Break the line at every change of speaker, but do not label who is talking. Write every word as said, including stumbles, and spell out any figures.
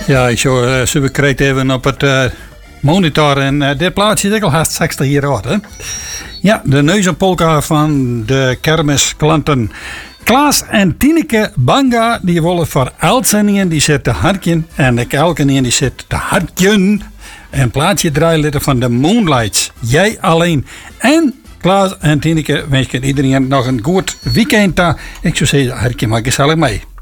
Ja, ik zou uh, super kreeg even op het uh, monitor en uh, dit plaatje is al haast zestig jaar oud. Hè? Ja, de neuzenpolka van de kermisklanten. Klaas en Tineke Banga, die willen voor uitzendingen, die zit te hartjen. En de Kelken die zit te hartjen. Een plaatje draaien van de Moonlights. Jij alleen. En Klaas en Tineke wensen iedereen nog een goed weekend. Ik zou zeggen, hartje maar gezellig mee.